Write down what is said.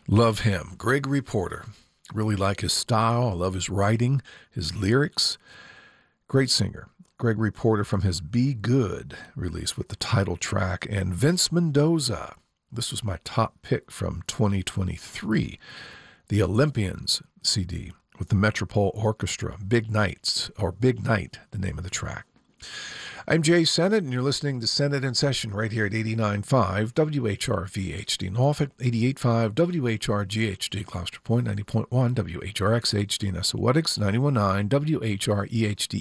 Love him. Gregory Porter. Really like his style. I love his writing, his lyrics. Great singer. Gregory Porter from his Be Good release with the title track. And Vince Mendoza. This was my top pick from 2023. The Olympians CD with the Metropole Orchestra. Big Nights, or Big Night, the name of the track. I'm Jay Sennett, and you're listening to Sennett in Session right here at 89.5 WHRV-HD Norfolk, 88.5 WHRG-HD Gloucester Point, 90.1 WHRX-HD Nessawatix, 91.9 WHRE-HD